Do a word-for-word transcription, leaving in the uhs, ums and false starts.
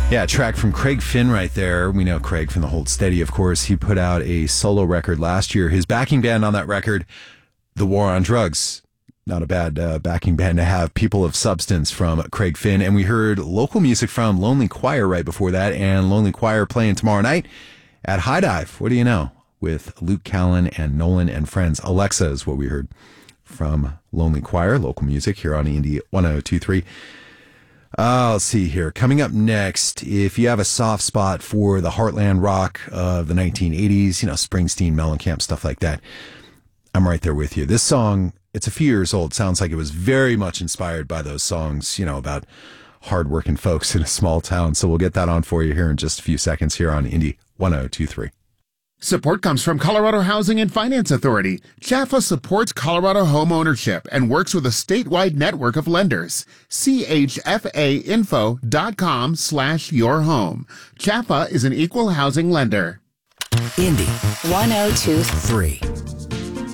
Yeah, a track from Craig Finn right there. We know Craig from the Hold Steady, of course. He put out a solo record last year. His backing band on that record, The War on Drugs. Not a bad uh, backing band to have. People of Substance from Craig Finn. And we heard local music from Lonely Choir right before that. And Lonely Choir playing tomorrow night at High Dive. What do you know? With Luke Callan and Nolan and Friends. Alexa is what we heard from Lonely Choir. Local music here on Indie one oh two point three. Uh, let's see here. Coming up next, if you have a soft spot for the heartland rock of the nineteen eighties, you know, Springsteen, Mellencamp, stuff like that, I'm right there with you. This song, it's a few years old. Sounds like it was very much inspired by those songs, you know, about hardworking folks in a small town. So we'll get that on for you here in just a few seconds here on Indie one oh two point three. Support comes from Colorado Housing and Finance Authority. CHAFA supports Colorado home ownership and works with a statewide network of lenders. C H F A info dot com slash your home. CHAFA is an equal housing lender. Indie one oh two point three.